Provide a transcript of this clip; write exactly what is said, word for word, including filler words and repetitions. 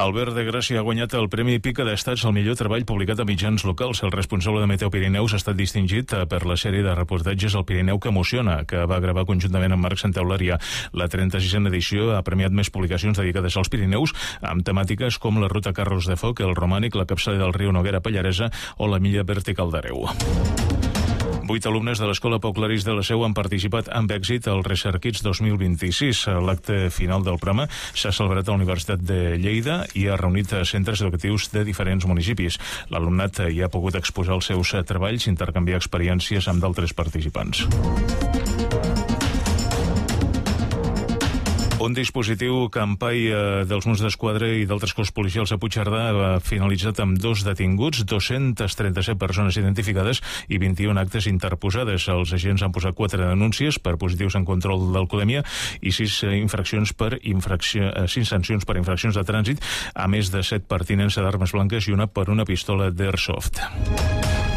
Albert de Gràcia ha guanyat el Premi Pica d'Estats al millor treball publicat a mitjans locals. El responsable de Meteo Pirineus ha estat distingit per la sèrie de reportatges El Pirineu que emociona, que va gravar conjuntament amb Marc Santaolària. La trenta-sisena edició ha premiat més publicacions dedicades als Pirineus, amb temàtiques com la ruta Carros de Foc, el Romànic, la capçalera del riu Noguera Pallaresa o la milla vertical d'Areu. Vuit alumnes de l'Escola Pau Clarís de la Seu han participat amb èxit al Recerquits dos mil vint-i-sis. L'acte final del programa s'ha celebrat a la Universitat de Lleida i ha reunit centres educatius de diferents municipis. L'alumnat hi ha pogut exposar els seus treballs i intercanviar experiències amb d'altres participants. Un dispositiu campai dels Mossos d'Esquadra i d'altres cossos policials a Puigcerdà ha finalitzat amb dos detinguts, dues-centes trenta-set persones identificades i vint-i-un actes interposades. Els agents han posat quatre denúncies per positius en control d'alcoholèmia i sis infraccions per infracció, sis sancions per infraccions de trànsit, a més de set per tinença d'armes blanques i una per una pistola d'Airsoft.